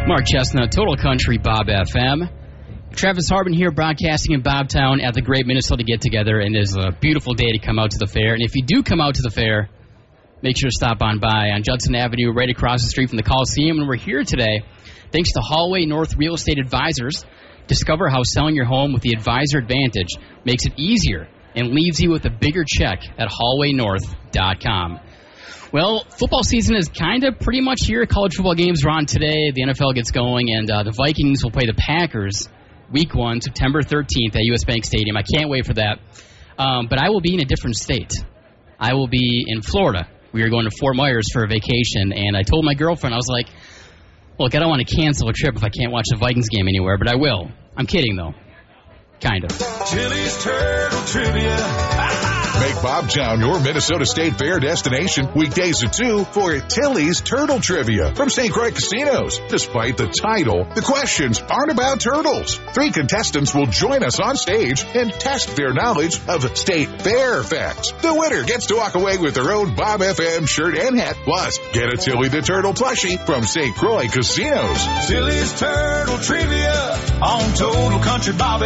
Mark Chestnut, Total Country, Bob FM. Travis Harbin here, broadcasting in Bobtown at the Great Minnesota Get-Together, and it is a beautiful day to come out to the fair. And if you do come out to the fair, make sure to stop on by on Judson Avenue, right across the street from the Coliseum. And we're here today thanks to Hallway North Real Estate Advisors. Discover how selling your home with the Advisor Advantage makes it easier and leaves you with a bigger check at hallwaynorth.com. Well, football season is kind of pretty much here. College football games are on today. The NFL gets going, and the Vikings will play the Packers Week 1, September 13th at U.S. Bank Stadium. I can't wait for that. But I will be in a different state. I will be in Florida. We are going to Fort Myers for a vacation, and I told my girlfriend, I was like, look, I don't want to cancel a trip if I can't watch the Vikings game anywhere, but I will. I'm kidding, though. Kind of. Chili's Turtle Trivia. Make Bobtown your Minnesota State Fair destination weekdays at 2 for Tilly's Turtle Trivia from St. Croix Casinos. Despite the title, the questions aren't about turtles. 3 contestants will join us on stage and test their knowledge of State Fair facts. The winner gets to walk away with their own Bob FM shirt and hat. Plus, get a Tilly the Turtle plushie from St. Croix Casinos. Tilly's Turtle Trivia on Total Country Bob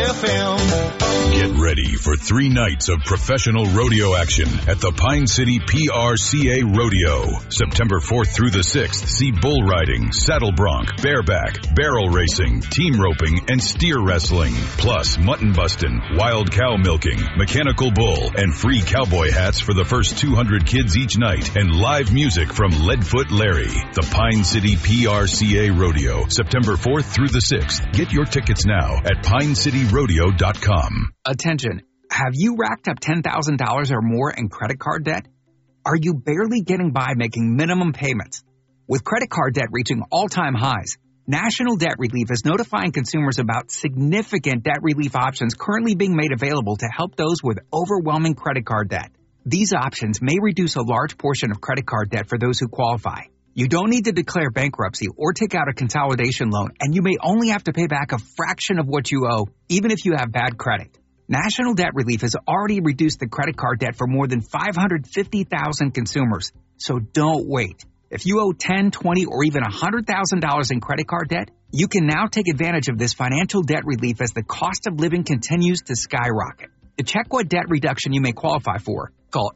FM. Get ready for 3 nights of professional rodeo action at the Pine City PRCA Rodeo. September 4th through the 6th, see bull riding, saddle bronc, bareback, barrel racing, team roping, and steer wrestling. Plus, mutton bustin', wild cow milking, mechanical bull, and free cowboy hats for the first 200 kids each night, and live music from Leadfoot Larry. The Pine City PRCA Rodeo, September 4th through the 6th. Get your tickets now at pinecityrodeo.com. Attention. Have you racked up $10,000 or more in credit card debt? Are you barely getting by making minimum payments? With credit card debt reaching all-time highs, National Debt Relief is notifying consumers about significant debt relief options currently being made available to help those with overwhelming credit card debt. These options may reduce a large portion of credit card debt for those who qualify. You don't need to declare bankruptcy or take out a consolidation loan, and you may only have to pay back a fraction of what you owe, even if you have bad credit. National Debt Relief has already reduced the credit card debt for more than 550,000 consumers. So don't wait. If you owe $10, $20, or even $100,000 in credit card debt, you can now take advantage of this financial debt relief as the cost of living continues to skyrocket. To check what debt reduction you may qualify for, call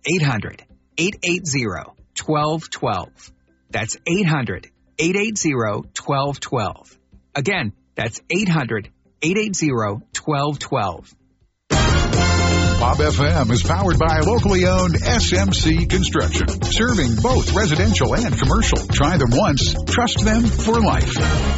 800-880-1212. That's 800-880-1212. Again, that's 800-880-1212. Bob FM is powered by locally owned SMC Construction, serving both residential and commercial. Try them once, trust them for life.